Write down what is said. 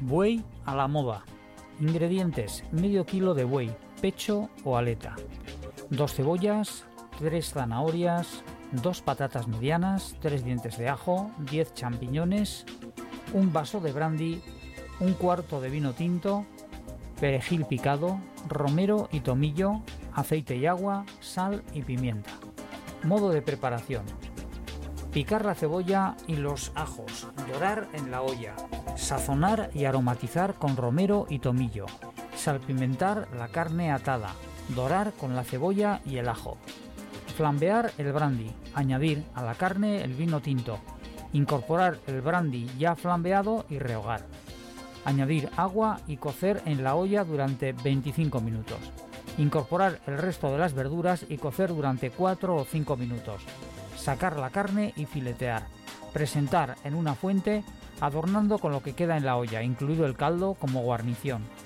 Buey a la moda. Ingredientes: medio kilo de buey, pecho o aleta, 2 cebollas, 3 zanahorias, 2 patatas medianas, 3 dientes de ajo, 10 champiñones, un vaso de brandy, un cuarto de vino tinto, perejil picado, romero y tomillo, aceite y agua, sal y pimienta. Modo de preparación: picar la cebolla y los ajos, dorar en la olla, sazonar y aromatizar con romero y tomillo, salpimentar la carne atada, dorar con la cebolla y el ajo, flambear el brandy, añadir a la carne el vino tinto, incorporar el brandy ya flambeado y rehogar, añadir agua y cocer en la olla durante 25 minutos, incorporar el resto de las verduras y cocer durante 4 o 5 minutos, sacar la carne y filetear, presentar en una fuente adornando con lo que queda en la olla, incluido el caldo como guarnición.